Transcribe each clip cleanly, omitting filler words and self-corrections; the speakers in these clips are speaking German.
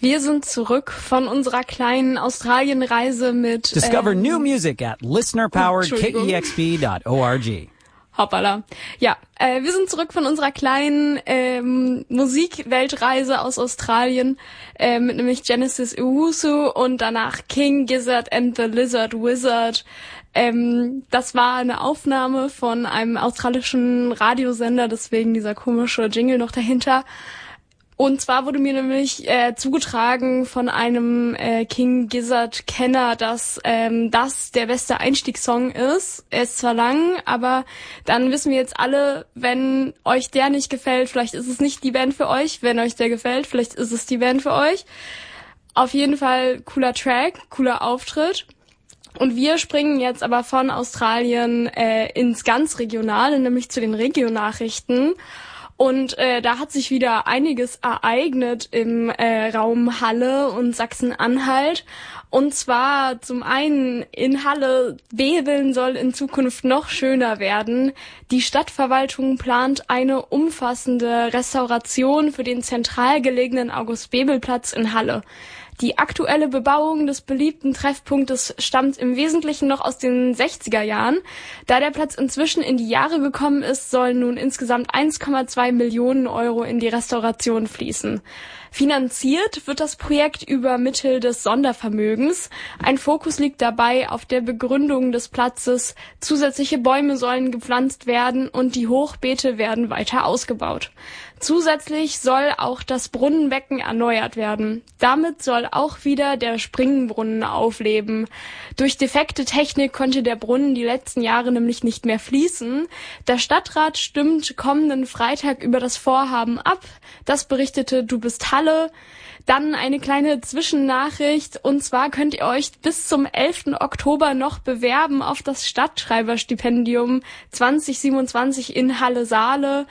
Wir sind zurück von unserer kleinen Australienreise mit... Discover new music at listenerpoweredkexp.org. Hoppala. Ja, wir sind zurück von unserer kleinen Musikweltreise aus Australien mit nämlich Genesis Owusu und danach King Gizzard and the Lizard Wizard. Das war eine Aufnahme von einem australischen Radiosender, deswegen dieser komische Jingle noch dahinter. Und zwar wurde mir nämlich zugetragen von einem King Gizzard-Kenner, dass das der beste Einstiegssong ist. Er ist zwar lang, aber dann wissen wir jetzt alle, wenn euch der nicht gefällt, vielleicht ist es nicht die Band für euch. Wenn euch der gefällt, vielleicht ist es die Band für euch. Auf jeden Fall cooler Track, cooler Auftritt. Und wir springen jetzt aber von Australien ins ganz Regionale, nämlich zu den Regionalnachrichten. Und da hat sich wieder einiges ereignet im Raum Halle und Sachsen-Anhalt. Und zwar zum einen in Halle, Bebeln soll in Zukunft noch schöner werden. Die Stadtverwaltung plant eine umfassende Restauration für den zentral gelegenen August-Bebel-Platz in Halle. Die aktuelle Bebauung des beliebten Treffpunktes stammt im Wesentlichen noch aus den 60er Jahren. Da der Platz inzwischen in die Jahre gekommen ist, sollen nun insgesamt 1,2 Millionen Euro in die Restauration fließen. Finanziert wird das Projekt über Mittel des Sondervermögens. Ein Fokus liegt dabei auf der Begründung des Platzes. Zusätzliche Bäume sollen gepflanzt werden und die Hochbeete werden weiter ausgebaut. Zusätzlich soll auch das Brunnenbecken erneuert werden. Damit soll auch wieder der Springbrunnen aufleben. Durch defekte Technik konnte der Brunnen die letzten Jahre nämlich nicht mehr fließen. Der Stadtrat stimmt kommenden Freitag über das Vorhaben ab. Das berichtete Du bist Halle. Dann eine kleine Zwischennachricht, und zwar könnt ihr euch bis zum 11. Oktober noch bewerben auf das Stadtschreiberstipendium 2027 in Halle-Saale.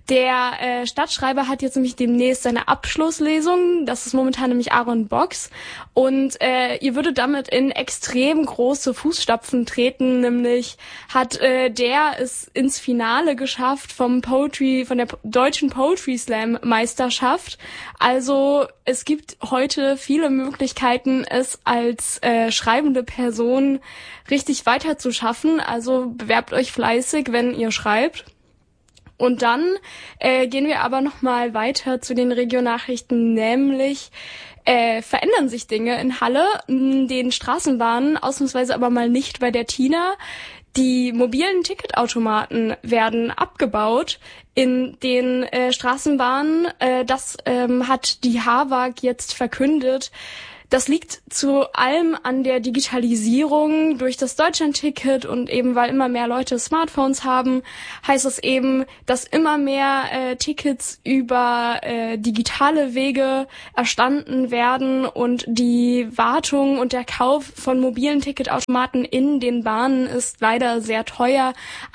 Der Stadtschreiber hat jetzt nämlich demnächst seine Abschlusslesung. Das ist momentan nämlich Aaron Box. Und ihr würdet damit in extrem große Fußstapfen treten. Nämlich hat der es ins Finale geschafft von der deutschen Poetry Slam Meisterschaft. Also es gibt heute viele Möglichkeiten, es als schreibende Person richtig weiter zu schaffen. Also bewerbt euch fleißig, wenn ihr schreibt. Und dann gehen wir aber nochmal weiter zu den Regionalnachrichten, nämlich verändern sich Dinge in Halle, in den Straßenbahnen, ausnahmsweise aber mal nicht bei der Tina. Die mobilen Ticketautomaten werden abgebaut in den Straßenbahnen. Das hat die HAWAG jetzt verkündet. Das liegt zu allem an der Digitalisierung durch das Deutschlandticket und eben weil immer mehr Leute Smartphones haben, heißt es eben, dass immer mehr Tickets über digitale Wege erstanden werden und die Wartung und der Kauf von mobilen Ticketautomaten in den Bahnen ist leider sehr teuer.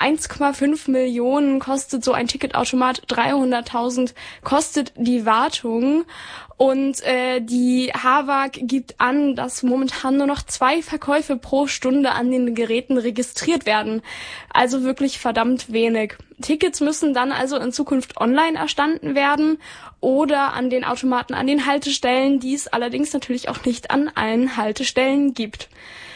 1,5 Millionen kostet so ein Ticketautomat, 300.000 kostet die Wartung. Und die HAWAG gibt an, dass momentan nur noch 2 Verkäufe pro Stunde an den Geräten registriert werden. Also wirklich verdammt wenig. Tickets müssen dann also in Zukunft online erstanden werden oder an den Automaten an den Haltestellen, die es allerdings natürlich auch nicht an allen Haltestellen gibt.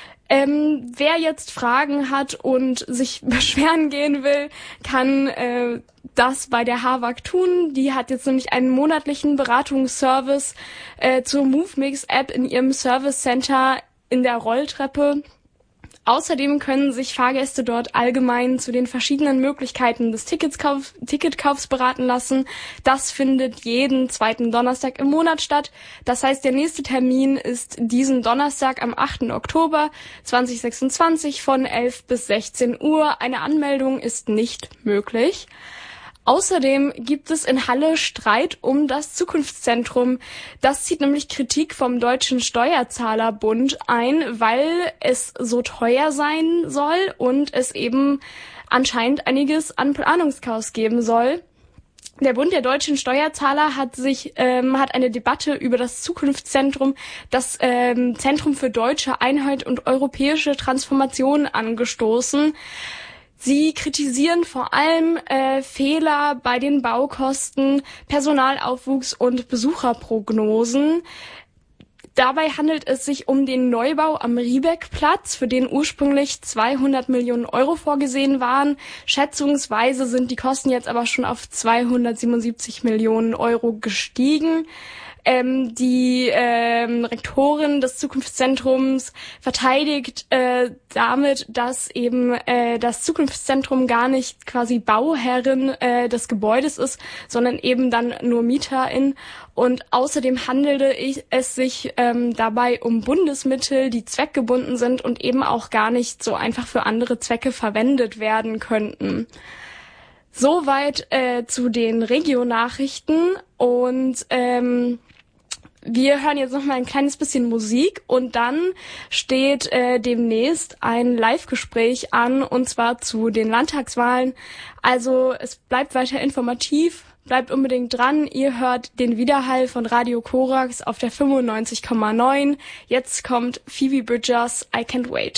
Wer jetzt Fragen hat und sich beschweren gehen will, kann das bei der HAWAG tun. Die hat jetzt nämlich einen monatlichen Beratungsservice zur MoveMix-App in ihrem Service Center in der Rolltreppe. Außerdem können sich Fahrgäste dort allgemein zu den verschiedenen Möglichkeiten des Ticketkaufs beraten lassen. Das findet jeden 2. Donnerstag im Monat statt. Das heißt, der nächste Termin ist diesen Donnerstag am 8. Oktober 2026 von 11 bis 16 Uhr. Eine Anmeldung ist nicht möglich. Außerdem gibt es in Halle Streit um das Zukunftszentrum. Das zieht nämlich Kritik vom Deutschen Steuerzahlerbund ein, weil es so teuer sein soll und es eben anscheinend einiges an Planungschaos geben soll. Der Bund der deutschen Steuerzahler hat eine Debatte über das Zukunftszentrum, das Zentrum für deutsche Einheit und europäische Transformation angestoßen. Sie kritisieren vor allem Fehler bei den Baukosten, Personalaufwuchs und Besucherprognosen. Dabei handelt es sich um den Neubau am Riebeckplatz, für den ursprünglich 200 Millionen Euro vorgesehen waren. Schätzungsweise sind die Kosten jetzt aber schon auf 277 Millionen Euro gestiegen. Die Rektorin des Zukunftszentrums verteidigt damit, dass eben das Zukunftszentrum gar nicht quasi Bauherrin des Gebäudes ist, sondern eben dann nur Mieterin. Und außerdem handelte es sich dabei um Bundesmittel, die zweckgebunden sind und eben auch gar nicht so einfach für andere Zwecke verwendet werden könnten. Soweit zu den Region-Nachrichten und wir hören jetzt noch mal ein kleines bisschen Musik und dann steht demnächst ein Live-Gespräch an, und zwar zu den Landtagswahlen. Also es bleibt weiter informativ, bleibt unbedingt dran. Ihr hört den Widerhall von Radio Korax auf der 95,9. Jetzt kommt Phoebe Bridgers, I Can't Wait.